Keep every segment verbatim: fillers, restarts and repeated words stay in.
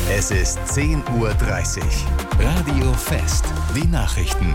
Es ist zehn Uhr dreißig. Radio Fest. Die Nachrichten.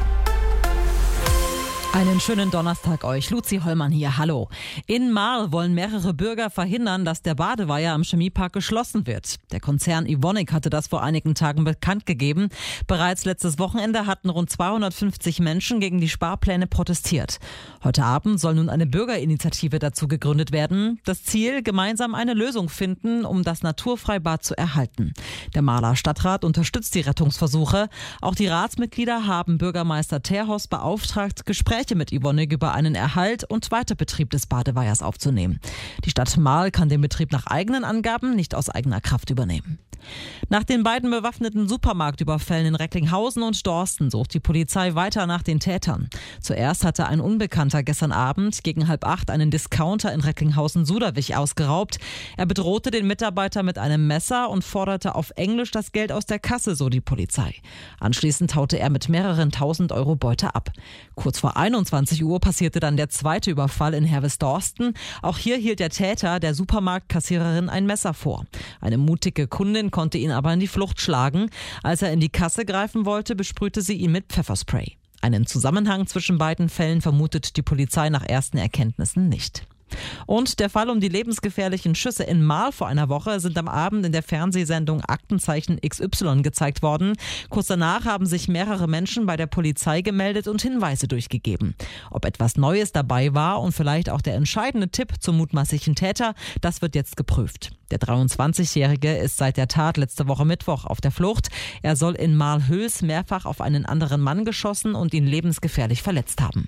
Einen schönen Donnerstag euch. Luzi Hollmann hier. Hallo. In Marl wollen mehrere Bürger verhindern, dass der Badeweiher am Chemiepark geschlossen wird. Der Konzern Evonik hatte das vor einigen Tagen bekannt gegeben. Bereits letztes Wochenende hatten rund zweihundertfünfzig Menschen gegen die Sparpläne protestiert. Heute Abend soll nun eine Bürgerinitiative dazu gegründet werden. Das Ziel, gemeinsam eine Lösung finden, um das Naturfreibad zu erhalten. Der Marler Stadtrat unterstützt die Rettungsversuche. Auch die Ratsmitglieder haben Bürgermeister Terhorst beauftragt, Gespräche mit Evonik über einen Erhalt und Weiterbetrieb des Badeweihers aufzunehmen. Die Stadt Marl kann den Betrieb nach eigenen Angaben nicht aus eigener Kraft übernehmen. Nach den beiden bewaffneten Supermarktüberfällen in Recklinghausen und Dorsten sucht die Polizei weiter nach den Tätern. Zuerst hatte ein Unbekannter gestern Abend gegen halb acht einen Discounter in Recklinghausen-Suderwich ausgeraubt. Er bedrohte den Mitarbeiter mit einem Messer und forderte auf Englisch das Geld aus der Kasse, so die Polizei. Anschließend haute er mit mehreren tausend Euro Beute ab. Kurz vor einundzwanzig Uhr passierte dann der zweite Überfall in Herwes-Dorsten. Auch hier hielt der Täter der Supermarktkassiererin ein Messer vor. Eine mutige Kundin konnte ihn aber in die Flucht schlagen. Als er in die Kasse greifen wollte, besprühte sie ihn mit Pfefferspray. Einen Zusammenhang zwischen beiden Fällen vermutet die Polizei nach ersten Erkenntnissen nicht. Und der Fall um die lebensgefährlichen Schüsse in Marl vor einer Woche sind am Abend in der Fernsehsendung Aktenzeichen X Y gezeigt worden. Kurz danach haben sich mehrere Menschen bei der Polizei gemeldet und Hinweise durchgegeben. Ob etwas Neues dabei war und vielleicht auch der entscheidende Tipp zum mutmaßlichen Täter, das wird jetzt geprüft. Der dreiundzwanzigjährige ist seit der Tat letzte Woche Mittwoch auf der Flucht. Er soll in Marl-Hüls mehrfach auf einen anderen Mann geschossen und ihn lebensgefährlich verletzt haben.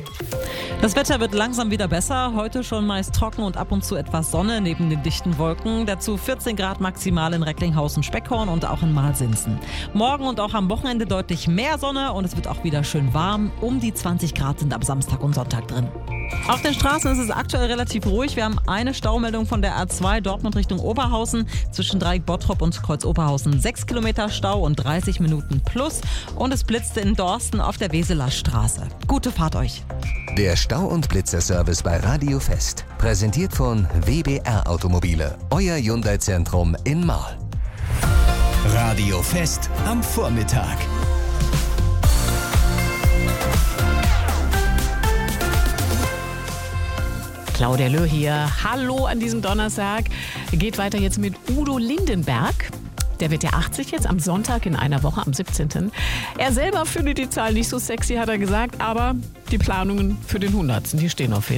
Das Wetter wird langsam wieder besser. Heute schon meist trocken und ab und zu etwas Sonne neben den dichten Wolken. Dazu vierzehn Grad maximal in Recklinghausen-Speckhorn und auch in Marl-Sinsen. Morgen und auch am Wochenende deutlich mehr Sonne und es wird auch wieder schön warm. Um die zwanzig Grad sind am Samstag und Sonntag drin. Auf den Straßen ist es aktuell relativ ruhig. Wir haben eine Staumeldung von der A zwei Dortmund Richtung Oberhausen. Zwischen Dreieck Bottrop und Kreuz Oberhausen sechs Kilometer Stau und dreißig Minuten plus. Und es blitzte in Dorsten auf der Weseler Straße. Gute Fahrt euch. Der Stau- und Blitzerservice bei Radio Fest. Präsentiert von W B R Automobile. Euer Hyundai-Zentrum in Marl. Radio Fest am Vormittag. Claudia Löh hier. Hallo an diesem Donnerstag. Geht weiter jetzt mit Udo Lindenberg. Der wird ja achtzig jetzt am Sonntag in einer Woche, am siebzehnten Er selber findet die Zahl nicht so sexy, hat er gesagt, aber die Planungen für den hundertsten, die stehen auf jeden Fall.